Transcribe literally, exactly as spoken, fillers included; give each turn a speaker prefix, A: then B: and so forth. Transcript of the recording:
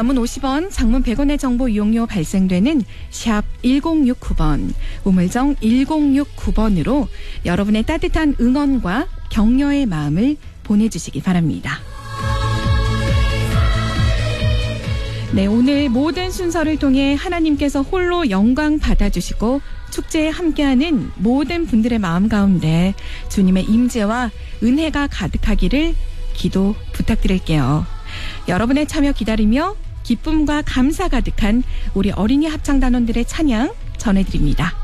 A: 단문 오십 원, 장문 백 원의 정보 이용료 발생되는 샵 일공육구 번, 우물정 일공육구 번으로 여러분의 따뜻한 응원과 격려의 마음을 보내주시기 바랍니다. 네, 오늘 모든 순서를 통해 하나님께서 홀로 영광 받아주시고 축제에 함께하는 모든 분들의 마음 가운데 주님의 임재와 은혜가 가득하기를 기도 부탁드릴게요. 여러분의 참여 기다리며 기쁨과 감사 가득한 우리 어린이 합창단원들의 찬양 전해드립니다.